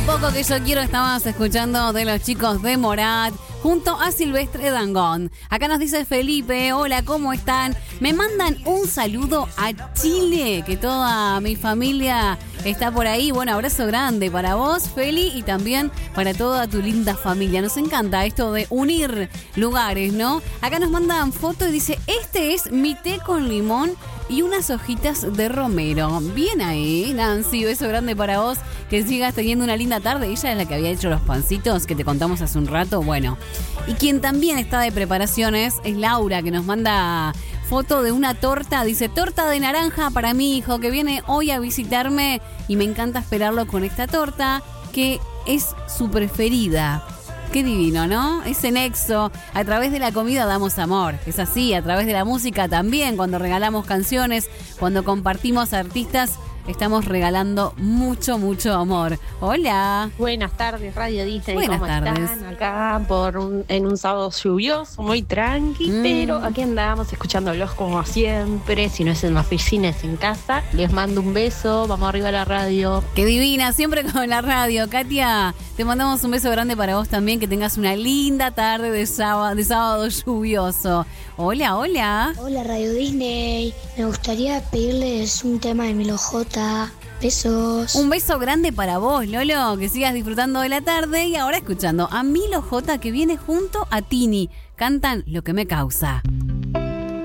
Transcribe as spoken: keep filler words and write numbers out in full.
Poco que yo quiero, estabas escuchando de los chicos de Morat junto a Silvestre Dangond. Acá nos dice Felipe, hola, ¿cómo están? Me mandan un saludo a Chile, que toda mi familia está por ahí. Bueno, abrazo grande para vos, Feli, y también para toda tu linda familia. Nos encanta esto de unir lugares, ¿no? Acá nos mandan foto y dice, este es mi té con limón y unas hojitas de romero. Bien ahí, Nancy, beso grande para vos, que sigas teniendo una linda tarde. Ella es la que había hecho los pancitos que te contamos hace un rato. Bueno, y quien también está de preparaciones es Laura, que nos manda foto de una torta. Dice, torta de naranja para mi hijo que viene hoy a visitarme y me encanta esperarlo con esta torta que es su preferida. Qué divino, ¿no? Ese nexo. A través de la comida damos amor. Es así, a través de la música también. Cuando regalamos canciones, cuando compartimos artistas, estamos regalando mucho, mucho amor. Hola. Buenas tardes, Radio Disney. Buenas ¿Cómo tardes. están? Acá por un, en un sábado lluvioso, muy tranqui, mm. pero aquí andamos escuchándolos como siempre. Si no es en la oficina, es en casa. Les mando un beso. Vamos arriba a la radio. Qué divina, siempre con la radio. Katia, te mandamos un beso grande para vos también. Que tengas una linda tarde de sábado, de sábado lluvioso. Hola, hola. Hola, Radio Disney. Me gustaría pedirles un tema de Milo J. Besos. Un beso grande para vos, Lolo. Que sigas disfrutando de la tarde. Y ahora escuchando a Milo J, que viene junto a Tini. Cantan Lo que me causa.